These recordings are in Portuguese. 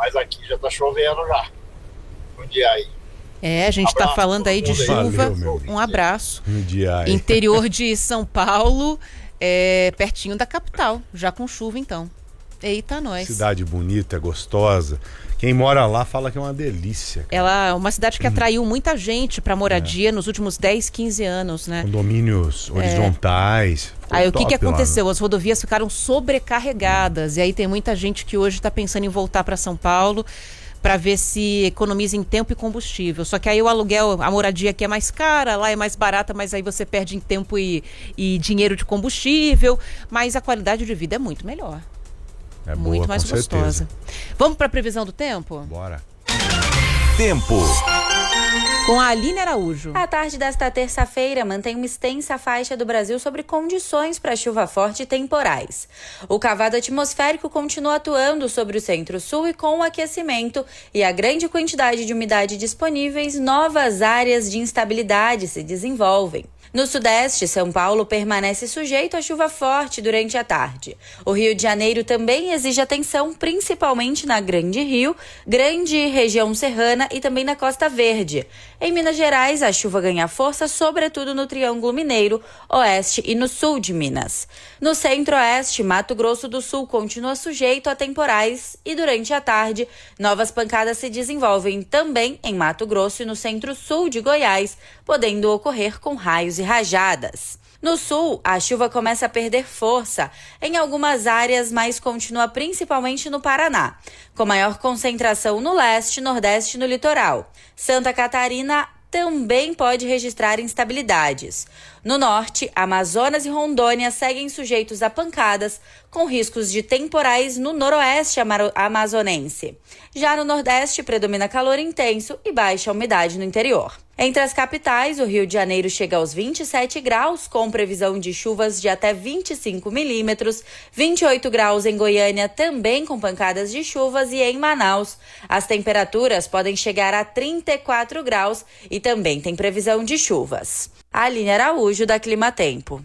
mas aqui já tá chovendo já. Bom dia aí. A gente está falando aí de chuva. Valeu, um abraço. Bom dia aí. Interior de São Paulo, pertinho da capital, já com chuva então. Eita, nós. Cidade bonita, gostosa. Quem mora lá fala que é uma delícia. Cara. Ela é uma cidade que atraiu muita gente para moradia nos últimos 10, 15 anos, né? Condomínios horizontais. Aí o que aconteceu? Lá, né? As rodovias ficaram sobrecarregadas. E aí tem muita gente que hoje está pensando em voltar para São Paulo para ver se economiza em tempo e combustível. Só que aí o aluguel, a moradia aqui é mais cara, lá é mais barata, mas aí você perde em tempo e dinheiro de combustível. Mas a qualidade de vida é muito melhor. É muito boa, mais com gostosa. certeza. Vamos para a previsão do tempo? Bora. Tempo. Com a Aline Araújo. A tarde desta terça-feira mantém uma extensa faixa do Brasil sobre condições para chuva forte e temporais. O cavado atmosférico continua atuando sobre o centro-sul e com o aquecimento e a grande quantidade de umidade disponíveis, novas áreas de instabilidade se desenvolvem. No sudeste, São Paulo permanece sujeito a chuva forte durante a tarde. O Rio de Janeiro também exige atenção, principalmente na Grande Rio, grande região serrana e também na Costa Verde. Em Minas Gerais, a chuva ganha força, sobretudo no Triângulo Mineiro, oeste e no sul de Minas. No centro-oeste, Mato Grosso do Sul continua sujeito a temporais e durante a tarde, novas pancadas se desenvolvem também em Mato Grosso e no centro-sul de Goiás, podendo ocorrer com raios e rajadas. No sul, a chuva começa a perder força em algumas áreas, mas continua principalmente no Paraná, com maior concentração no leste, nordeste e no litoral. Santa Catarina também pode registrar instabilidades. No norte, Amazonas e Rondônia seguem sujeitos a pancadas, com riscos de temporais no noroeste amazonense. Já no nordeste, predomina calor intenso e baixa umidade no interior. Entre as capitais, o Rio de Janeiro chega aos 27 graus, com previsão de chuvas de até 25 milímetros, 28 graus em Goiânia, também com pancadas de chuvas, e em Manaus, as temperaturas podem chegar a 34 graus e também tem previsão de chuvas. Aline Araújo, da Climatempo.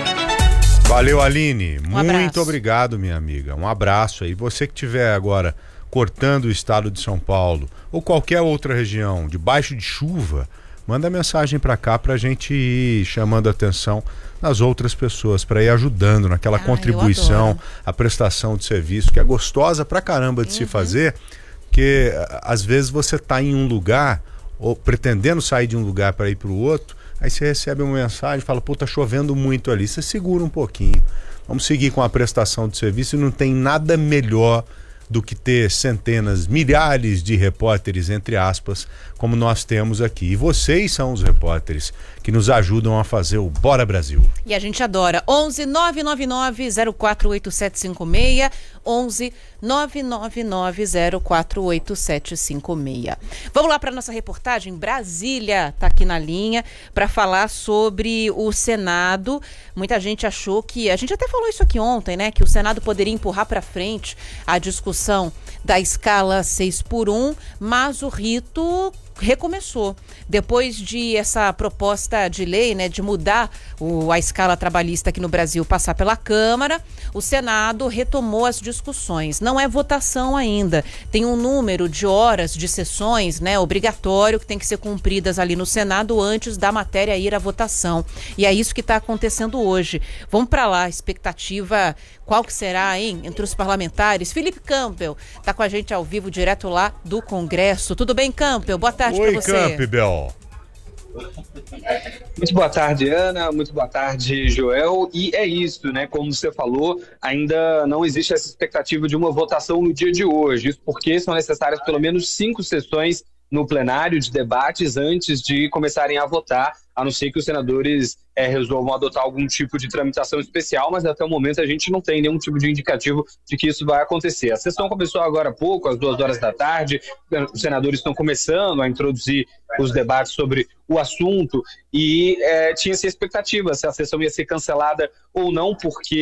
Valeu, Aline. Um abraço. Muito obrigado, minha amiga. Um abraço aí. Você que estiver agora cortando o estado de São Paulo ou qualquer outra região debaixo de chuva, manda mensagem para cá pra gente ir chamando a atenção nas outras pessoas, para ir ajudando naquela contribuição, a prestação de serviço, que é gostosa pra caramba de se fazer, porque às vezes você tá em um lugar, ou pretendendo sair de um lugar para ir pro outro, aí você recebe uma mensagem e fala, pô, tá chovendo muito ali, você segura um pouquinho, vamos seguir com a prestação de serviço, e não tem nada melhor do que ter centenas, milhares de repórteres, entre aspas, como nós temos aqui. E vocês são os repórteres que nos ajudam a fazer o Bora Brasil. E a gente adora. 11 999 048756, 11 999 048756. Vamos lá para nossa reportagem. Brasília está aqui na linha para falar sobre o Senado. Muita gente achou que, a gente até falou isso aqui ontem, né, que o Senado poderia empurrar para frente a discussão da escala 6x1, mas o rito recomeçou. Depois de essa proposta de lei, né, de mudar a escala trabalhista aqui no Brasil passar pela Câmara, o Senado retomou as discussões. Não é votação ainda. Tem um número de horas de sessões, né, obrigatório, que tem que ser cumpridas ali no Senado antes da matéria ir à votação. E é isso que está acontecendo hoje. Vamos para lá, expectativa, qual que será, hein, entre os parlamentares? Felipe Campbell está com a gente ao vivo, direto lá do Congresso. Tudo bem, Campbell? Boa tarde para você. Oi, Campbell. Muito boa tarde, Ana, muito boa tarde, Joel, e é isso, né, como você falou, ainda não existe essa expectativa de uma votação no dia de hoje, isso porque são necessárias pelo menos 5 sessões no plenário de debates antes de começarem a votar, a não ser que os senadores resolvam adotar algum tipo de tramitação especial, mas até o momento a gente não tem nenhum tipo de indicativo de que isso vai acontecer. A sessão começou agora há pouco, às 2h da tarde, os senadores estão começando a introduzir os debates sobre o assunto e tinha essa expectativa se a sessão ia ser cancelada ou não, porque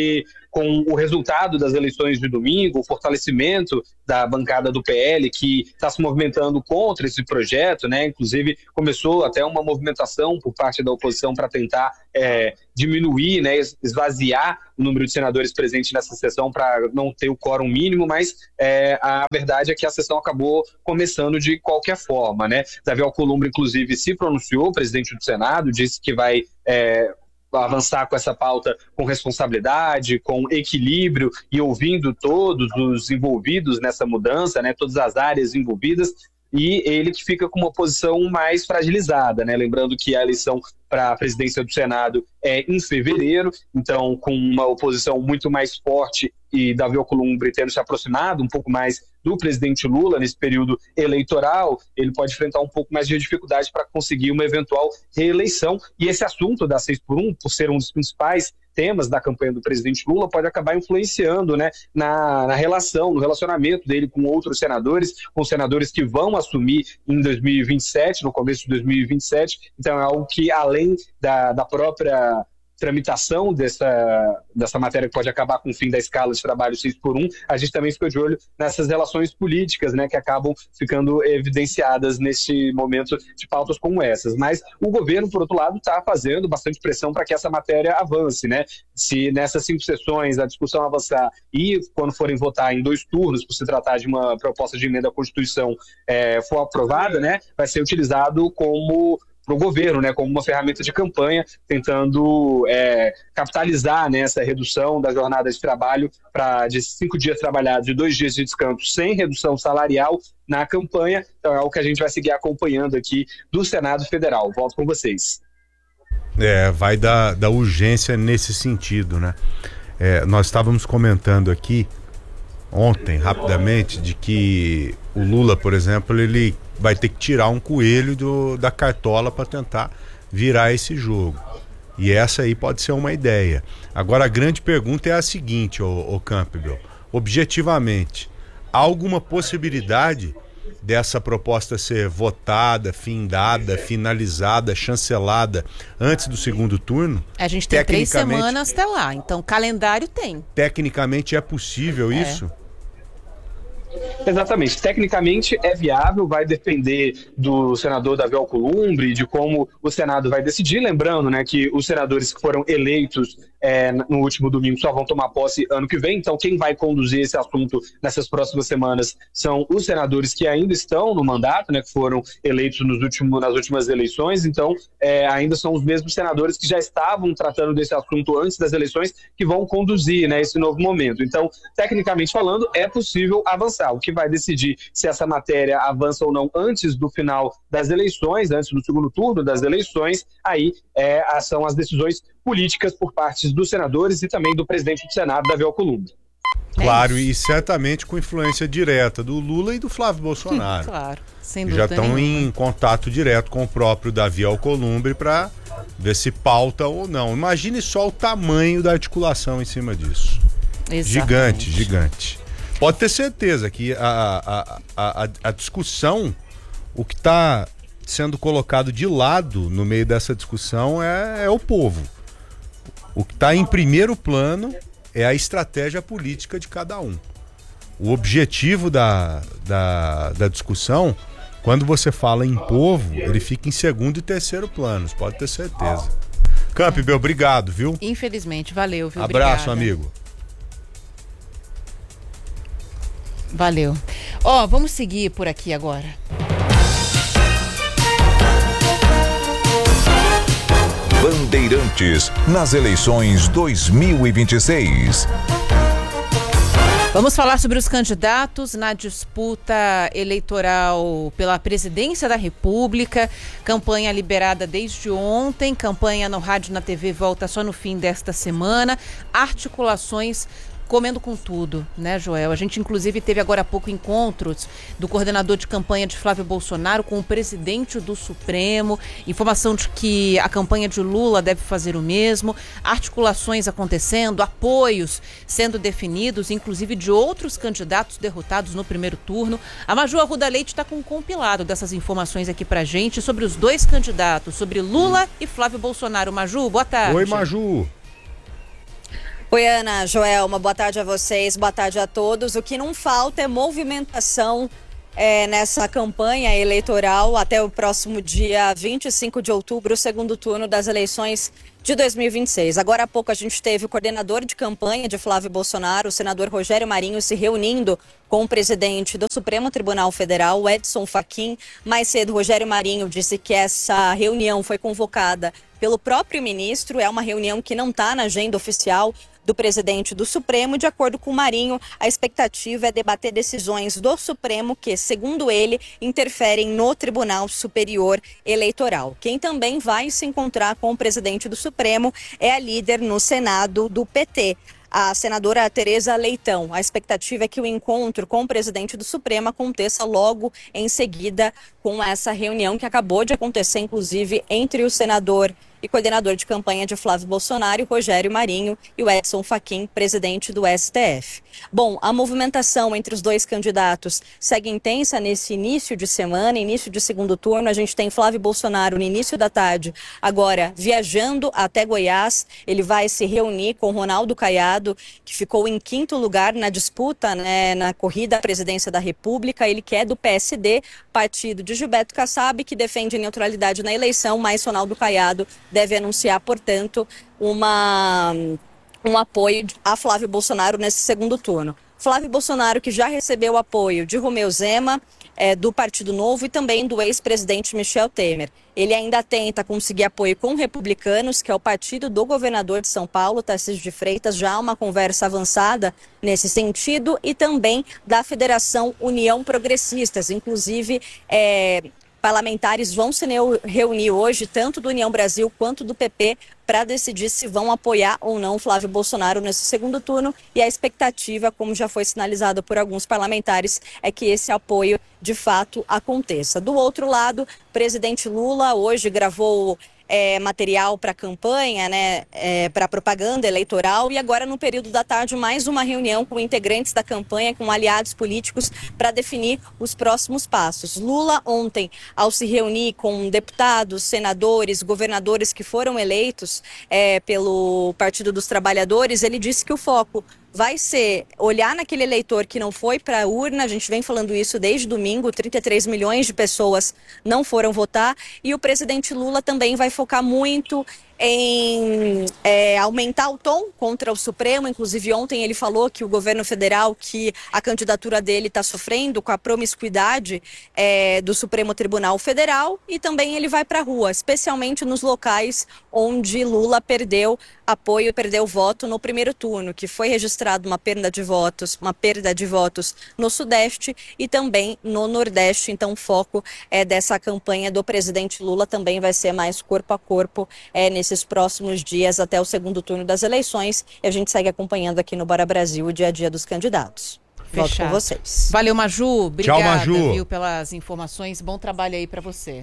com o resultado das eleições de domingo, o fortalecimento da bancada do PL, que está se movimentando contra esse projeto, né? Inclusive começou até uma movimentação por parte da oposição para tentar diminuir, né, esvaziar o número de senadores presentes nessa sessão para não ter o quórum mínimo, mas a verdade é que a sessão acabou começando de qualquer forma, né? Davi Alcolumbre, inclusive, se pronunciou, presidente do Senado, disse que vai avançar com essa pauta com responsabilidade, com equilíbrio e ouvindo todos os envolvidos nessa mudança, né, todas as áreas envolvidas, e ele que fica com uma posição mais fragilizada, né? Lembrando que a eleição para a presidência do Senado é em fevereiro, então com uma oposição muito mais forte e Davi Alcolumbre tendo se aproximado um pouco mais do presidente Lula nesse período eleitoral, ele pode enfrentar um pouco mais de dificuldade para conseguir uma eventual reeleição. E esse assunto da 6x1, por ser um dos principais temas da campanha do presidente Lula, pode acabar influenciando, né, na relação, no relacionamento dele com outros senadores, com senadores que vão assumir em 2027, no começo de 2027. Então é algo que, além da própria tramitação dessa matéria que pode acabar com o fim da escala de trabalho 6x1, a gente também fica de olho nessas relações políticas, né, que acabam ficando evidenciadas neste momento de pautas como essas. Mas o governo, por outro lado, está fazendo bastante pressão para que essa matéria avance, né? Se nessas 5 sessões a discussão avançar e quando forem votar em 2 turnos, por se tratar de uma proposta de emenda à Constituição, for aprovada, né, vai ser utilizado para o governo, né, como uma ferramenta de campanha, tentando capitalizar, né, essa redução da jornada de trabalho de 5 dias trabalhados e 2 dias de descanso sem redução salarial na campanha. Então é o que a gente vai seguir acompanhando aqui do Senado Federal. Volto com vocês. Vai da urgência nesse sentido, né? Nós estávamos comentando aqui ontem, rapidamente, de que o Lula, por exemplo, ele vai ter que tirar um coelho da cartola para tentar virar esse jogo. E essa aí pode ser uma ideia. Agora a grande pergunta é a seguinte, ô Campbell, objetivamente, há alguma possibilidade dessa proposta ser votada, findada, finalizada, chancelada antes do segundo turno? A gente tem 3 semanas até lá, então calendário tem. Tecnicamente é possível isso? Exatamente. Tecnicamente é viável, vai depender do senador Davi Alcolumbre, de como o Senado vai decidir. Lembrando, né, que os senadores que foram eleitos no último domingo só vão tomar posse ano que vem, então quem vai conduzir esse assunto nessas próximas semanas são os senadores que ainda estão no mandato, né, que foram eleitos nas últimas eleições. Então ainda são os mesmos senadores que já estavam tratando desse assunto antes das eleições que vão conduzir, né, esse novo momento. Então, tecnicamente falando, é possível avançar. O que vai decidir se essa matéria avança ou não antes do final das eleições, antes do segundo turno das eleições, aí são as decisões políticas por parte dos senadores e também do presidente do Senado, Davi Alcolumbre. Claro, e certamente com influência direta do Lula e do Flávio Bolsonaro. Claro, sem dúvida já estão em contato direto com o próprio Davi Alcolumbre para ver se pauta ou não. Imagine só o tamanho da articulação em cima disso. Exatamente. Gigante. Pode ter certeza que a discussão, o que está sendo colocado de lado no meio dessa discussão é o povo. O que está em primeiro plano é a estratégia política de cada um. O objetivo da discussão, quando você fala em povo, ele fica em segundo e terceiro planos, pode ter certeza. Campbell, obrigado, viu? Infelizmente, valeu, viu? Abraço, Obrigada. amigo. Valeu. Vamos seguir por aqui agora. Bandeirantes nas eleições 2026. Vamos falar sobre os candidatos na disputa eleitoral pela presidência da República. Campanha liberada desde ontem. Campanha no rádio e na TV volta só no fim desta semana. Articulações comendo com tudo, né, Joel? A gente, inclusive, teve agora há pouco encontros do coordenador de campanha de Flávio Bolsonaro com o presidente do Supremo, informação de que a campanha de Lula deve fazer o mesmo, articulações acontecendo, apoios sendo definidos, inclusive de outros candidatos derrotados no primeiro turno. A Maju Arruda Leite está com um compilado dessas informações aqui pra gente sobre os 2 candidatos, sobre Lula e Flávio Bolsonaro. Maju, boa tarde. Oi, Maju. Oi, Ana, Joelma, boa tarde a vocês, boa tarde a todos. O que não falta é movimentação nessa campanha eleitoral até o próximo dia 25 de outubro, o segundo turno das eleições de 2026. Agora há pouco a gente teve o coordenador de campanha de Flávio Bolsonaro, o senador Rogério Marinho, se reunindo com o presidente do Supremo Tribunal Federal, o Edson Fachin. Mais cedo, Rogério Marinho disse que essa reunião foi convocada pelo próprio ministro, é uma reunião que não está na agenda oficial do presidente do Supremo. De acordo com o Marinho, a expectativa é debater decisões do Supremo que, segundo ele, interferem no Tribunal Superior Eleitoral. Quem também vai se encontrar com o presidente do Supremo é a líder no Senado do PT, a senadora Tereza Leitão. A expectativa é que o encontro com o presidente do Supremo aconteça logo em seguida com essa reunião que acabou de acontecer, inclusive, entre o senador e coordenador de campanha de Flávio Bolsonaro, Rogério Marinho, e o Edson Fachin, presidente do STF. Bom, a movimentação entre os dois candidatos segue intensa nesse início de semana, início de segundo turno. A gente tem Flávio Bolsonaro no início da tarde, agora viajando até Goiás. Ele vai se reunir com Ronaldo Caiado, que ficou em 5º lugar na disputa, na corrida à presidência da República. Ele que é do PSD, partido de Gilberto Kassab, que defende neutralidade na eleição, mas Ronaldo Caiado deve anunciar, portanto, um apoio a Flávio Bolsonaro nesse segundo turno. Flávio Bolsonaro, que já recebeu apoio de Romeu Zema, do Partido Novo, e também do ex-presidente Michel Temer. Ele ainda tenta conseguir apoio com Republicanos, que é o partido do governador de São Paulo, Tarcísio de Freitas. Já há uma conversa avançada nesse sentido, e também da Federação União Progressistas. Inclusive, parlamentares vão se reunir hoje, tanto do União Brasil quanto do PP, para decidir se vão apoiar ou não Flávio Bolsonaro nesse segundo turno. E a expectativa, como já foi sinalizado por alguns parlamentares, é que esse apoio de fato aconteça. Do outro lado, o presidente Lula hoje gravou material para campanha, para propaganda eleitoral, e agora no período da tarde mais uma reunião com integrantes da campanha, com aliados políticos, para definir os próximos passos. Lula ontem, ao se reunir com deputados, senadores, governadores que foram eleitos pelo Partido dos Trabalhadores, ele disse que o foco vai ser olhar naquele eleitor que não foi para a urna. A gente vem falando isso desde domingo, 33 milhões de pessoas não foram votar, e o presidente Lula também vai focar muito em aumentar o tom contra o Supremo. Inclusive ontem ele falou que o governo federal, que a candidatura dele está sofrendo com a promiscuidade do Supremo Tribunal Federal, e também ele vai para a rua, especialmente nos locais onde Lula perdeu apoio, perdeu voto no primeiro turno, que foi registrado uma perda de votos no Sudeste e também no Nordeste. Então o foco dessa campanha do presidente Lula também vai ser mais corpo a corpo nesses próximos dias até o segundo turno das eleições. E a gente segue acompanhando aqui no Bora Brasil o dia a dia dos candidatos. Volto com vocês. Valeu, Maju. Obrigada, tchau, Maju. Viu, pelas informações. Bom trabalho aí para você.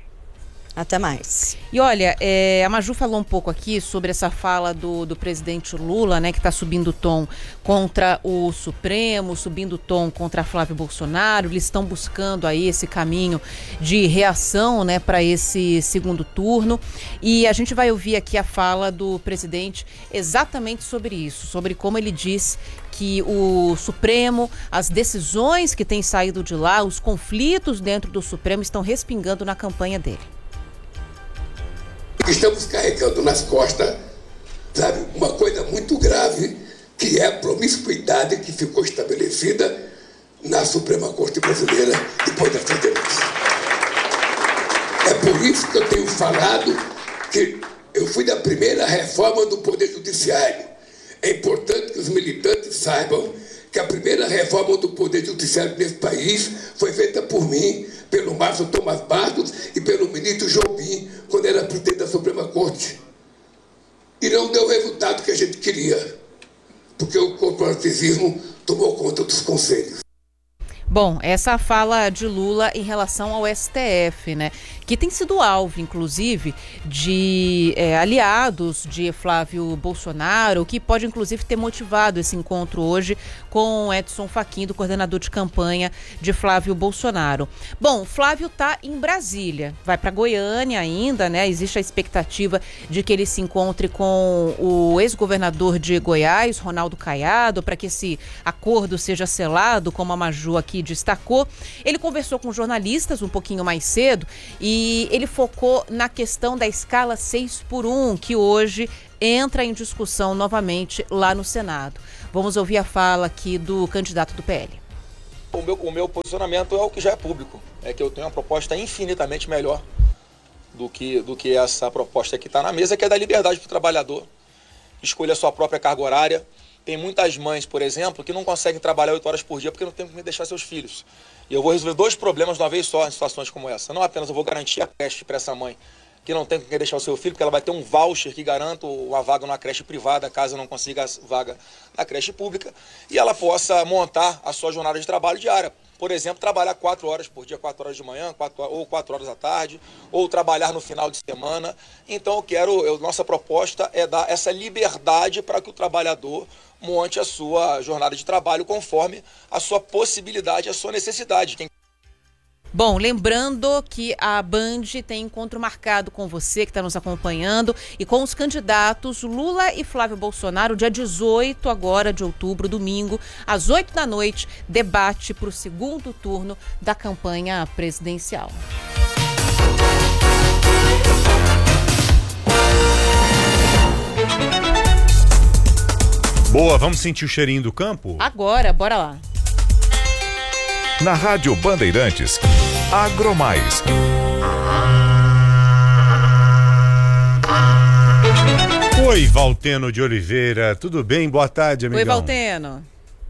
Até mais. E olha, a Maju falou um pouco aqui sobre essa fala do presidente Lula, que está subindo o tom contra o Supremo, subindo o tom contra Flávio Bolsonaro. Eles estão buscando aí esse caminho de reação, para esse segundo turno. E a gente vai ouvir aqui a fala do presidente exatamente sobre isso, sobre como ele diz que o Supremo, as decisões que têm saído de lá, os conflitos dentro do Supremo estão respingando na campanha dele. Estamos carregando nas costas, uma coisa muito grave, que é a promiscuidade que ficou estabelecida na Suprema Corte Brasileira depois dessas denúncias. É por isso que eu tenho falado que eu fui da primeira reforma do Poder Judiciário. É importante que os militantes saibam que a primeira reforma do Poder Judiciário nesse país foi feita por mim, pelo Márcio Tomás Bastos e pelo ministro Jobim, quando era presidente da Suprema Corte. E não deu o resultado que a gente queria, porque o corporativismo tomou conta dos conselhos. Bom, essa fala de Lula em relação ao STF, né? Que tem sido alvo, inclusive, de aliados de Flávio Bolsonaro, que pode, inclusive, ter motivado esse encontro hoje com Edson Fachin, do coordenador de campanha de Flávio Bolsonaro. Bom, Flávio está em Brasília, vai para Goiânia ainda, né? Existe a expectativa de que ele se encontre com o ex-governador de Goiás, Ronaldo Caiado, para que esse acordo seja selado, como a Maju aqui destacou. Ele conversou com jornalistas um pouquinho mais cedo e ele focou na questão da escala 6x1, que hoje entra em discussão novamente lá no Senado. Vamos ouvir a fala aqui do candidato do PL. O meu posicionamento é o que já é público, é que eu tenho uma proposta infinitamente melhor do que essa proposta que está na mesa, que é da liberdade para o trabalhador, escolher a sua própria carga horária. Tem muitas mães, por exemplo, que não conseguem trabalhar 8 horas por dia porque não tem como deixar seus filhos. E eu vou resolver 2 problemas de uma vez só em situações como essa. Não apenas eu vou garantir a creche para essa mãe que não tem com quem deixar o seu filho, porque ela vai ter um voucher que garanta uma vaga numa creche privada, caso não consiga vaga na creche pública, e ela possa montar a sua jornada de trabalho diária. Por exemplo, trabalhar 4 horas por dia, 4 horas de manhã, 4 horas à tarde, ou trabalhar no final de semana. Então, nossa proposta é dar essa liberdade para que o trabalhador monte a sua jornada de trabalho conforme a sua possibilidade, a sua necessidade. Bom, lembrando que a Band tem encontro marcado com você que está nos acompanhando e com os candidatos Lula e Flávio Bolsonaro, dia 18 agora de outubro, domingo, às 8 da noite, debate para o segundo turno da campanha presidencial. Boa, vamos sentir o cheirinho do campo? Agora, bora lá. Na Rádio Bandeirantes, Agromais. Oi, Valteno de Oliveira, tudo bem? Boa tarde, amigão. Oi, Valteno.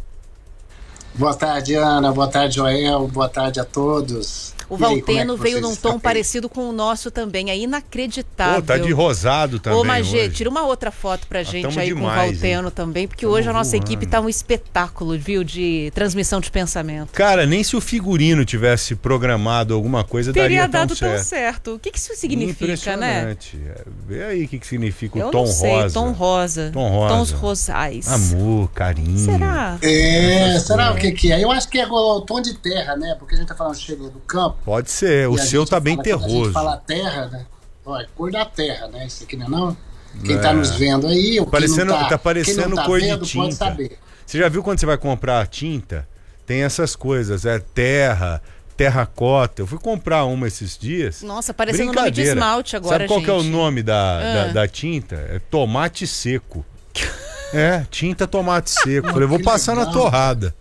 Boa tarde, Ana. Boa tarde, Joel. Boa tarde a todos. O Valteno veio num tom parecido com o nosso também, é inacreditável. Tá de rosado também. Ô, Magê, hoje. tira uma outra foto pra gente aí demais, com o Valteno também, porque hoje a nossa equipe tá um espetáculo, viu, de transmissão de pensamento. Cara, nem se o figurino tivesse programado alguma coisa, teria daria dado tão certo. O que isso significa, né? Vê aí o que significa o tom tom rosa. rosa. Tom rosa. Tons rosais. Amor, carinho. Será? Será o que é? Eu acho que é o tom de terra, né? Porque a gente tá falando de cheiro do campo. Pode ser, o seu tá bem terroso. Quando a gente fala terra, né? Olha, cor da terra, né? Isso aqui não é? Quem tá nos vendo aí, o tá parecendo cor de tinta. Pode saber. Você já viu quando você vai comprar tinta? Tem essas coisas, terracota. Eu fui comprar uma esses dias. Nossa, parecendo o nome de esmalte agora, Sabe qual que é o nome da tinta? É tomate seco. Tinta tomate seco. Falei, vou passar na torrada.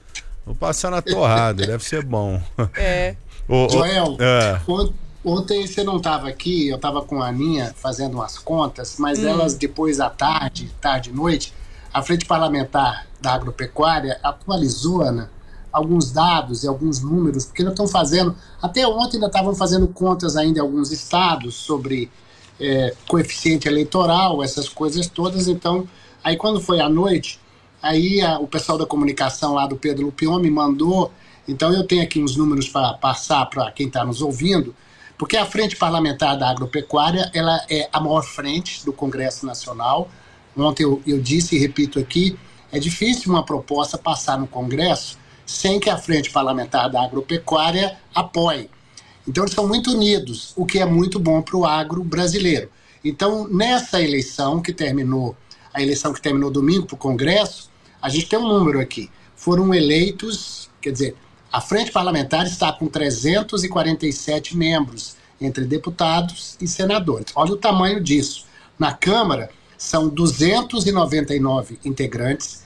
Deve ser bom. Joel, ontem você não estava aqui, eu estava com a Aninha fazendo umas contas, mas elas depois à tarde e noite, a Frente Parlamentar da Agropecuária atualizou, Ana, alguns dados e alguns números, porque não estão fazendo, até ontem ainda estavam fazendo contas ainda em alguns estados sobre coeficiente eleitoral, essas coisas todas. Então, aí quando foi à noite, aí o pessoal da comunicação lá do Pedro Lupion me mandou. Então eu tenho aqui uns números para passar para quem está nos ouvindo, porque a Frente Parlamentar da Agropecuária, ela é a maior frente do Congresso Nacional. Ontem eu disse e repito aqui, é difícil uma proposta passar no Congresso sem que a Frente Parlamentar da Agropecuária apoie. Então eles são muito unidos, o que é muito bom para o agro brasileiro. Então nessa eleição que terminou, domingo para o Congresso, a gente tem um número aqui. Foram eleitos, quer dizer, a Frente Parlamentar está com 347 membros, entre deputados e senadores. Olha o tamanho disso. Na Câmara, são 299 integrantes,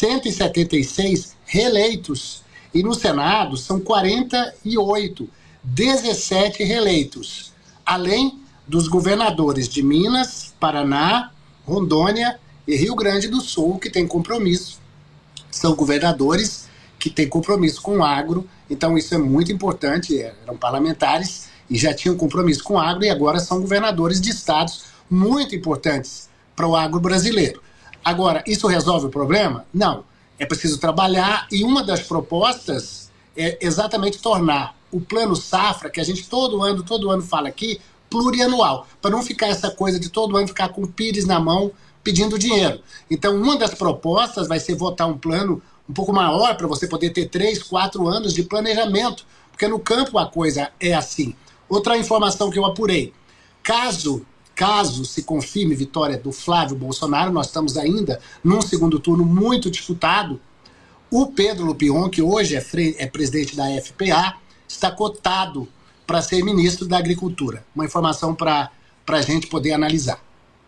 176 reeleitos. E no Senado, são 48, 17 reeleitos. Além dos governadores de Minas, Paraná, Rondônia e Rio Grande do Sul, que têm compromisso. São governadores que têm compromisso com o agro, então isso é muito importante. Eram parlamentares e já tinham compromisso com o agro, e agora são governadores de estados muito importantes para o agro brasileiro. Agora, isso resolve o problema? Não. É preciso trabalhar, e uma das propostas é exatamente tornar o plano safra, que a gente todo ano fala aqui, plurianual, para não ficar essa coisa de todo ano ficar com o pires na mão pedindo dinheiro. Então, uma das propostas vai ser votar um plano um pouco maior para você poder ter 3, 4 anos de planejamento, porque no campo a coisa é assim. Outra informação que eu apurei, caso se confirme vitória do Flávio Bolsonaro, nós estamos ainda num segundo turno muito disputado, o Pedro Lupion, que hoje é presidente da FPA, está cotado para ser ministro da Agricultura. Uma informação para a gente poder analisar.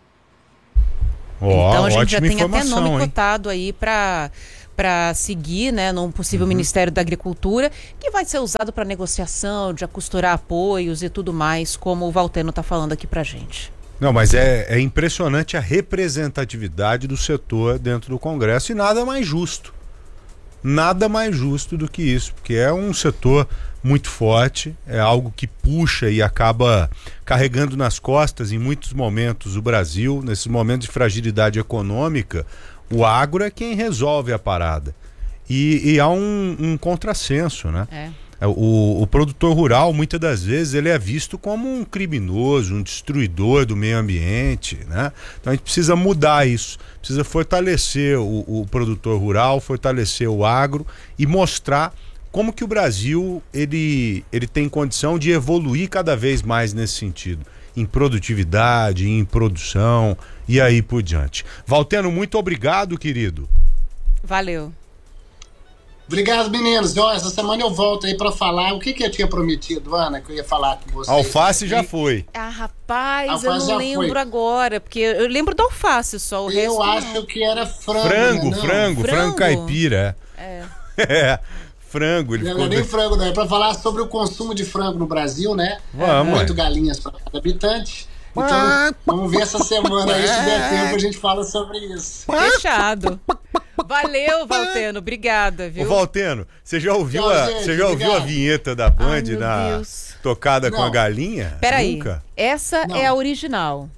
Então a gente já tem até nome cotado aí para seguir, né, num possível Ministério da Agricultura, que vai ser usado para negociação, de costurar apoios e tudo mais, como o Valteno está falando aqui para gente. Não, mas é impressionante a representatividade do setor dentro do Congresso e nada mais justo. Nada mais justo do que isso, porque é um setor muito forte, é algo que puxa e acaba carregando nas costas em muitos momentos o Brasil, nesses momentos de fragilidade econômica, o agro é quem resolve a parada. E há um contrassenso, né? O produtor rural, muitas das vezes, ele é visto como um criminoso, um destruidor do meio ambiente, né? Então a gente precisa mudar isso, precisa fortalecer o produtor rural, fortalecer o agro e mostrar como que o Brasil ele tem condição de evoluir cada vez mais nesse sentido, em produtividade, em produção e aí por diante. Valteno, muito obrigado, querido. Valeu. Obrigado, meninos. Essa semana eu volto aí para falar o que eu tinha prometido, Ana, que eu ia falar com vocês. Alface já foi. Ah, rapaz, eu não lembro agora, porque eu lembro do alface só, o resto eu acho que era frango. Frango caipira. Frango. Não é nem frango, não. É para falar sobre o consumo de frango no Brasil, né? Vamos. 8 galinhas para cada habitante. Então, vamos ver essa semana aí, se der tempo, a gente fala sobre isso. Fechado. Valeu, Valteno. Obrigada, viu? Ô, Valteno, você já ouviu a vinheta da Band tocada com a galinha? Peraí. Nunca? Essa é a original.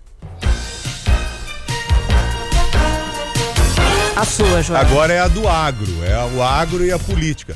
A sua, João. Agora é a do agro. É o agro e a política.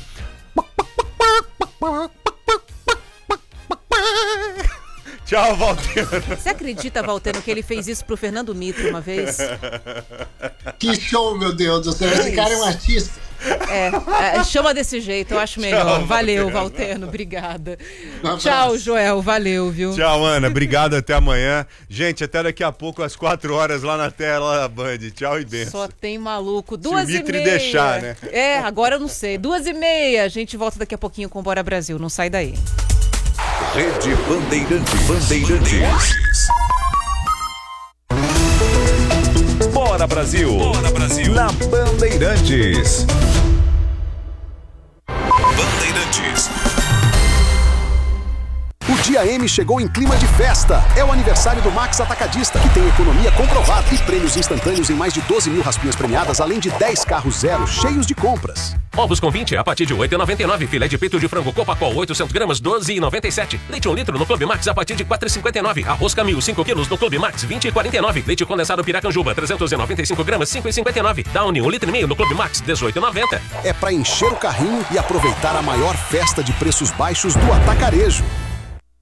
Tchau, Valteno. Você acredita, Valteno, que ele fez isso pro Fernando Nitro uma vez? Que show, meu Deus do céu. Esse cara é um artista. Chama desse jeito, eu acho melhor. Tchau, valeu, Valteno, obrigada. Tchau, Joel, valeu, viu? Tchau, Ana, obrigado, até amanhã. Gente, até daqui a pouco, às 4 horas, lá na tela da Band. Tchau e benção. Só tem maluco. 2h30. Se o Mitre deixar, né? Agora eu não sei. 2h30. A gente volta daqui a pouquinho com Bora Brasil. Não sai daí. Rede Bandeirantes. Bora Brasil. Bora Brasil. Na Bandeirantes. Bandeirantes. O Dia M chegou em clima de festa. É o aniversário do Max Atacadista, que tem economia comprovada e prêmios instantâneos em mais de 12 mil raspinhas premiadas, além de 10 carros zero cheios de compras. Ovos com 20 a partir de R$ 8,99. Filé de peito de frango Copacol 800 gramas, R$ 12,97. Leite 1 litro no Clube Max a partir de R$ 4,59. Arroz Camil 5 quilos no Clube Max, R$ 20,49. Leite condensado Piracanjuba 395 gramas, R$ 5,59. Downy 1,5 litro no Clube Max, R$ 18,90. É para encher o carrinho e aproveitar a maior festa de preços baixos do atacarejo.